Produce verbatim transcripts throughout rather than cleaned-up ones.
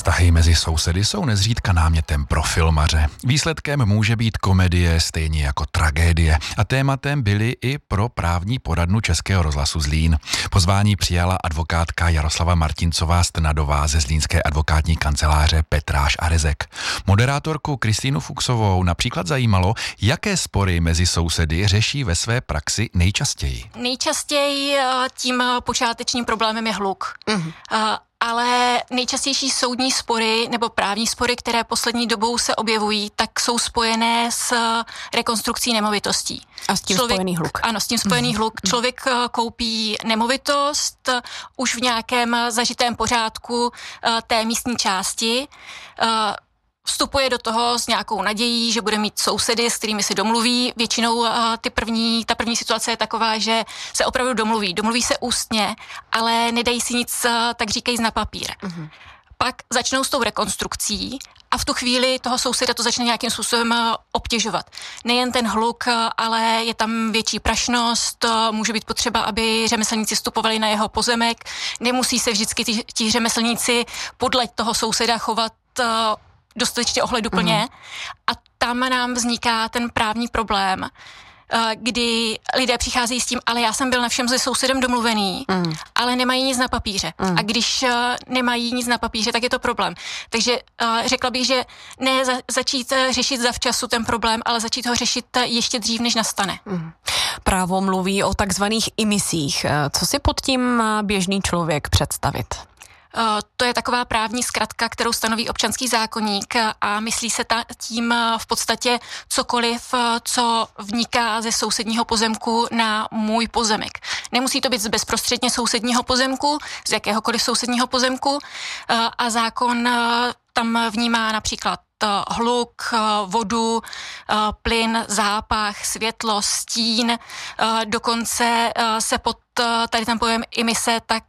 Vztahy mezi sousedy jsou nezřídka námětem pro filmaře. Výsledkem může být komedie stejně jako tragédie a tématem byly i pro právní poradnu Českého rozhlasu Zlín. Pozvání přijala advokátka Jaroslava Martincová Strnadová ze zlínské advokátní kanceláře Petráš a Rezek. Moderátorku Kristýnu Fuchsovou například zajímalo, jaké spory mezi sousedy řeší ve své praxi nejčastěji. Nejčastěji tím počátečním problémem je hluk. Mm. Ale nejčastější soudní spory nebo právní spory, které poslední dobou se objevují, tak jsou spojené s rekonstrukcí nemovitostí. A s tím Člověk, spojený hluk. Ano, s tím spojený hluk. Člověk koupí nemovitost už v nějakém zažitém pořádku té místní části, vstupuje do toho s nějakou nadějí, že bude mít sousedy, s kterými si domluví. Většinou uh, ty první, ta první situace je taková, že se opravdu domluví. Domluví se ústně, ale nedají si nic, uh, tak říkají, na papír. Uh-huh. Pak začnou s tou rekonstrukcí a v tu chvíli toho souseda to začne nějakým způsobem uh, obtěžovat. Nejen ten hluk, uh, ale je tam větší prašnost, uh, může být potřeba, aby řemeslníci vstupovali na jeho pozemek. Nemusí se vždycky ti, ti řemeslníci podle toho souseda chovat uh, dostatečně ohleduplně mm. a tam nám vzniká ten právní problém, kdy lidé přicházejí s tím, ale já jsem byl na všem se sousedem domluvený, mm. ale nemají nic na papíře. Mm. A když nemají nic na papíře, tak je to problém. Takže řekla bych, že ne za, začít řešit zavčasu ten problém, ale začít ho řešit ještě dřív, než nastane. Mm. Právo mluví o takzvaných imisích. Co si pod tím má běžný člověk představit? To je taková právní zkratka, kterou stanoví občanský zákoník a myslí se ta, tím v podstatě cokoliv, co vniká ze sousedního pozemku na můj pozemek. Nemusí to být z bezprostředně sousedního pozemku, z jakéhokoliv sousedního pozemku a zákon tam vnímá například hluk, vodu, plyn, zápach, světlo, stín, dokonce se pod tady ten pojem imise tak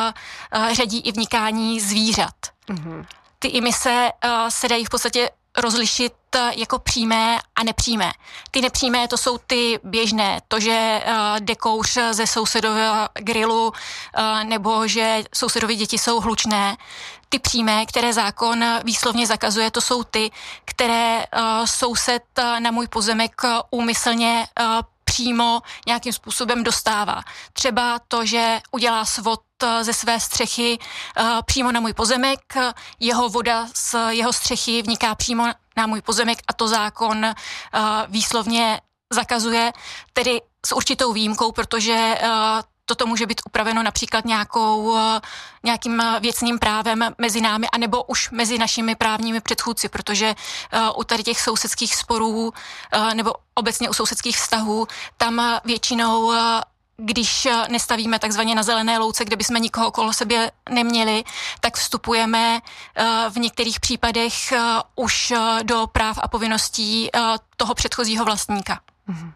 řadí i vnikání zvířat. Mm-hmm. Ty imise se dají v podstatě rozlišit jako přímé a nepřímé. Ty nepřímé to jsou ty běžné, to, že jde kouř ze sousedového grilu nebo že sousedovy děti jsou hlučné. Ty přímé, které zákon výslovně zakazuje, to jsou ty, které soused na můj pozemek úmyslně přímo nějakým způsobem dostává. Třeba to, že udělá svod ze své střechy uh, přímo na můj pozemek, jeho voda z jeho střechy vniká přímo na můj pozemek a to zákon uh, výslovně zakazuje, tedy s určitou výjimkou, protože uh, toto může být upraveno například nějakou, nějakým věcným právem mezi námi, anebo už mezi našimi právními předchůdci, protože u tady těch sousedských sporů nebo obecně u sousedských vztahů, tam většinou, když nestavíme takzvaně na zelené louce, kde bychom nikoho okolo sebe neměli, tak vstupujeme v některých případech už do práv a povinností toho předchozího vlastníka. Mm-hmm.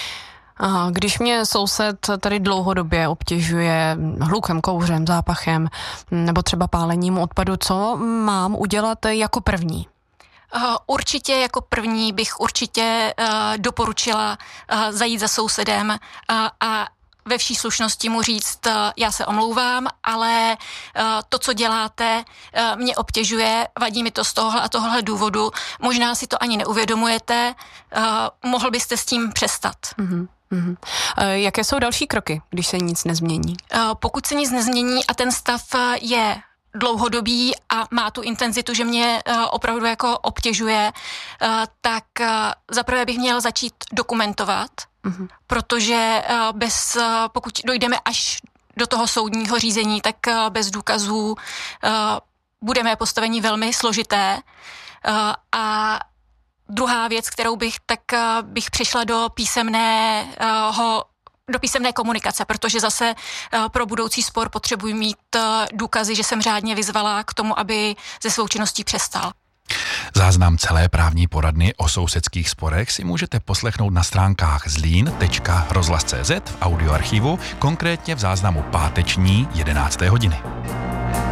Když mě soused tady dlouhodobě obtěžuje hlukem, kouřem, zápachem nebo třeba pálením odpadu, co mám udělat jako první? Určitě jako první bych určitě doporučila zajít za sousedem a ve vší slušnosti mu říct, já se omlouvám, ale to, co děláte, mě obtěžuje, vadí mi to z tohohle a tohohle důvodu, možná si to ani neuvědomujete, mohl byste s tím přestat. Mm-hmm. Uhum. Jaké jsou další kroky, když se nic nezmění? Pokud se nic nezmění a ten stav je dlouhodobý a má tu intenzitu, že mě opravdu jako obtěžuje, tak zaprvé bych měla začít dokumentovat, uhum. protože bez, pokud dojdeme až do toho soudního řízení, tak bez důkazů budeme postaveni velmi složité a druhá věc, kterou bych, tak bych přišla do písemného, do písemné komunikace, protože zase pro budoucí spor potřebuji mít důkazy, že jsem řádně vyzvala k tomu, aby ze svou činností přestal. Záznam celé právní poradny o sousedských sporech si můžete poslechnout na stránkách zlín tečka rozhlas tečka cé zet v audioarchivu, konkrétně v záznamu páteční jedenácté hodiny.